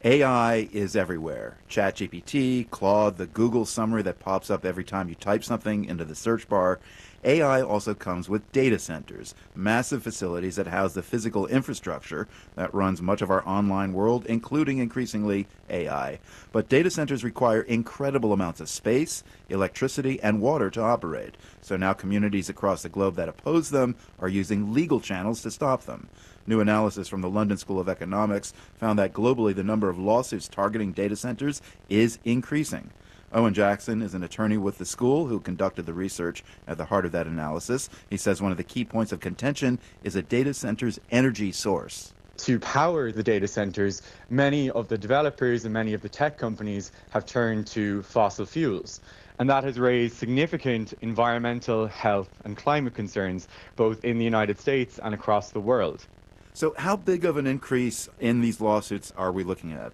AI is everywhere. ChatGPT, Claude, the Google summary that pops up every time you type something into the search bar. AI also comes with data centers, massive facilities that house the physical infrastructure that runs much of our online world, including increasingly AI. But data centers require incredible amounts of space, electricity, and water to operate. So now communities across the globe that oppose them are using legal channels to stop them. New analysis from the London School of Economics found that globally the number of lawsuits targeting data centers is increasing. Owen Jackson is an attorney with the school who conducted the research at the heart of that analysis. He says one of the key points of contention is a data center's energy source. To power the data centers, many of the developers and many of the tech companies have turned to fossil fuels. And that has raised significant environmental, health, and climate concerns, both in the United States and across the world. So, how big of an increase in these lawsuits are we looking at?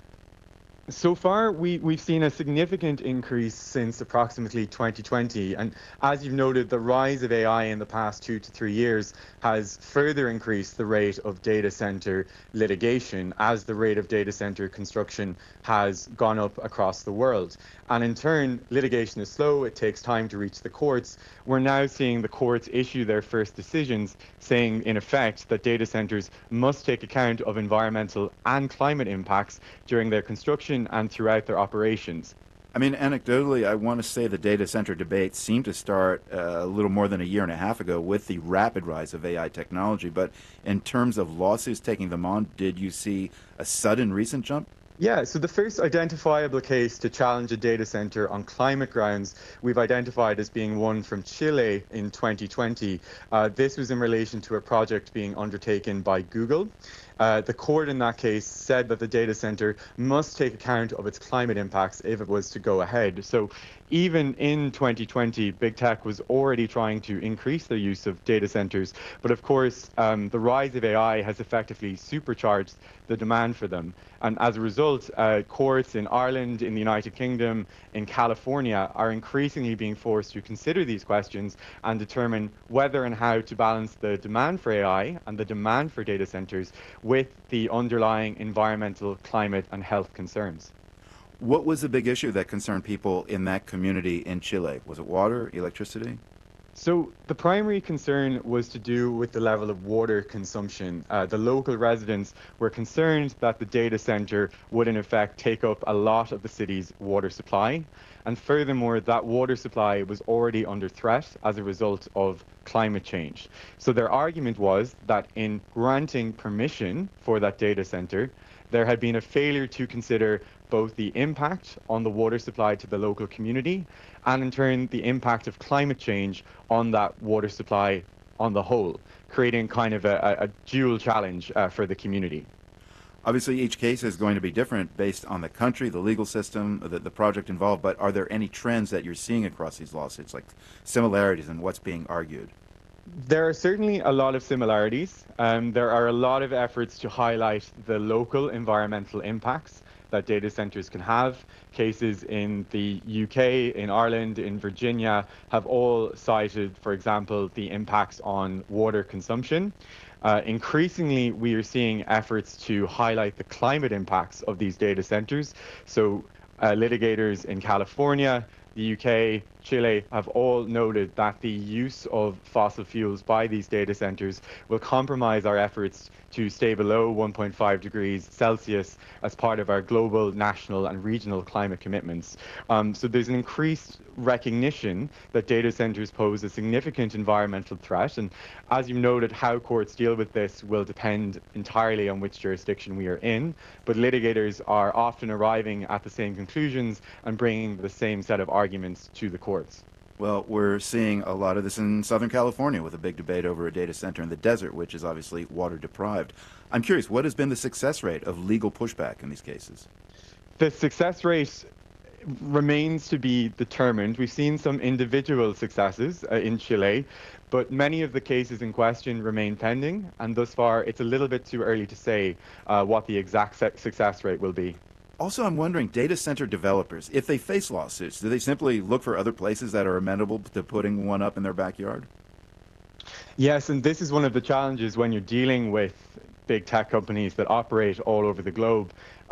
So far, we've seen a significant increase since approximately 2020. And as you've noted, the rise of AI in the past 2 to 3 years has further increased the rate of data center litigation as the rate of data center construction has gone up across the world. And in turn, litigation is slow. It takes time to reach the courts. We're now seeing the courts issue their first decisions saying, in effect, that data centers must take account of environmental and climate impacts during their construction and throughout their operations. I mean, anecdotally, I want to say the data center debate seemed to start a little more than a year and a half ago with the rapid rise of AI technology. But in terms of lawsuits taking them on, did you see a sudden recent jump? Yeah, so the first identifiable case to challenge a data center on climate grounds we've identified as being one from Chile in 2020. This was in relation to a project being undertaken by Google. The court in that case said that the data center must take account of its climate impacts if it was to go ahead. So even in 2020, big tech was already trying to increase their use of data centers. But of course, the rise of AI has effectively supercharged the demand for them. And as a result, courts in Ireland, in the United Kingdom, in California are increasingly being forced to consider these questions and determine whether and how to balance the demand for AI and the demand for data centers with the underlying environmental, climate, and health concerns. What was the big issue that concerned people in that community in Chile? Was it water, electricity? So the primary concern was to do with the level of water consumption. The local residents were concerned that the data center would in effect take up a lot of the city's water supply. And furthermore, that water supply was already under threat as a result of climate change. So their argument was that in granting permission for that data center, there had been a failure to consider both the impact on the water supply to the local community and in turn the impact of climate change on that water supply on the whole, creating kind of a dual challenge for the community. Obviously, each case is going to be different based on the country, the legal system, the project involved, but are there any trends that you're seeing across these lawsuits, like similarities in what's being argued? There are certainly a lot of similarities. There are a lot of efforts to highlight the local environmental impacts that data centers can have. Cases in the UK, in Ireland, in Virginia have all cited, for example, the impacts on water consumption. Increasingly, we are seeing efforts to highlight the climate impacts of these data centers. So litigators in California, the UK, Chile have all noted that the use of fossil fuels by these data centers will compromise our efforts to stay below 1.5 degrees Celsius as part of our global, national and regional climate commitments. So there's an increased recognition that data centers pose a significant environmental threat. And as you noted, how courts deal with this will depend entirely on which jurisdiction we are in. But litigators are often arriving at the same conclusions and bringing the same set of arguments to the courts. Well, we're seeing a lot of this in Southern California with a big debate over a data center in the desert, which is obviously water deprived. I'm curious, what has been the success rate of legal pushback in these cases? The success rate remains to be determined. We've seen some individual successes in Chile, but many of the cases in question remain pending, and thus far it's a little bit too early to say what the exact success rate will be. Also, I'm wondering, data center developers, if they face lawsuits, do they simply look for other places that are amenable to putting one up in their backyard? Yes, and this is one of the challenges when you're dealing with big tech companies that operate all over the globe.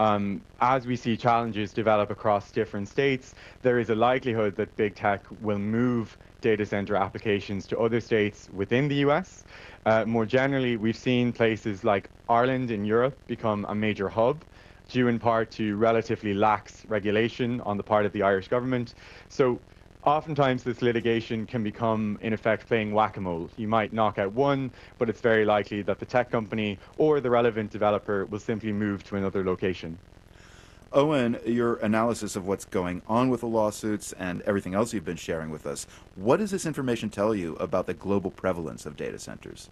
As we see challenges develop across different states, there is a likelihood that big tech will move data center applications to other states within the US. More generally, we've seen places like Ireland in Europe become a major hub, due in part to relatively lax regulation on the part of the Irish government. So oftentimes this litigation can become, in effect, playing whack-a-mole. You might knock out one, but it's very likely that the tech company or the relevant developer will simply move to another location. Owen, your analysis of what's going on with the lawsuits and everything else you've been sharing with us, what does this information tell you about the global prevalence of data centers?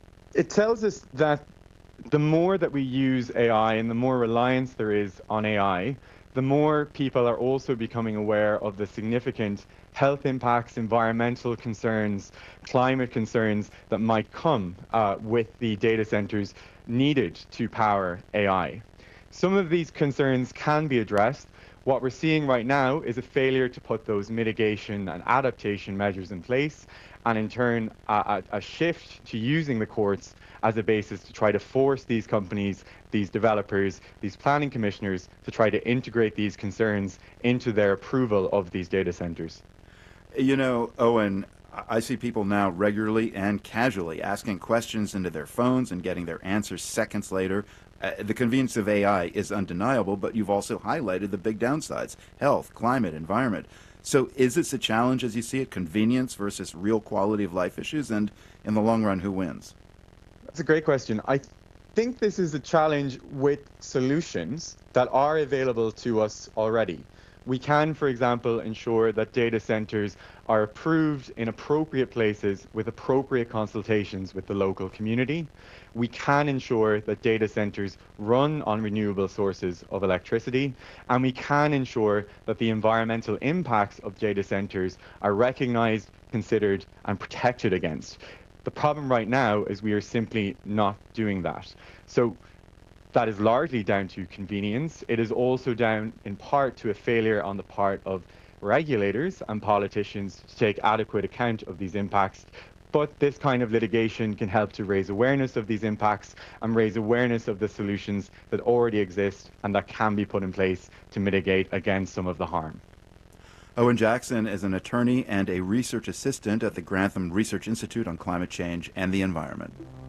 It tells us that the more that we use AI and the more reliance there is on AI, the more people are also becoming aware of the significant health impacts, environmental concerns, climate concerns that might come with the data centers needed to power AI. Some of these concerns can be addressed. What we're seeing right now is a failure to put those mitigation and adaptation measures in place, and in turn, a shift to using the courts as a basis to try to force these companies, these developers, these planning commissioners to try to integrate these concerns into their approval of these data centers. You know, Owen, I see people now regularly and casually asking questions into their phones and getting their answers seconds later. The convenience of AI is undeniable, but you've also highlighted the big downsides: health, climate, environment. So is this a challenge as you see it, convenience versus real quality of life issues? And in the long run, who wins? That's a great question. I think this is a challenge with solutions that are available to us already. We can, for example, ensure that data centers are approved in appropriate places with appropriate consultations with the local community. We can ensure that data centers run on renewable sources of electricity, and we can ensure that the environmental impacts of data centers are recognized, considered, and protected against. The problem right now is we are simply not doing that. So that is largely down to convenience. It is also down in part to a failure on the part of regulators and politicians to take adequate account of these impacts. But this kind of litigation can help to raise awareness of these impacts and raise awareness of the solutions that already exist and that can be put in place to mitigate against some of the harm. Owen Jackson is an attorney and a research assistant at the Grantham Research Institute on Climate Change and the Environment.